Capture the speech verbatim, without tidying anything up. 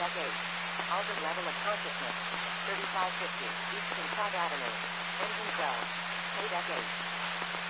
deck eight. Alton level of consciousness. thirty-five fifty. Eastern Prague Avenue. Engine twelve. Pay deck eight.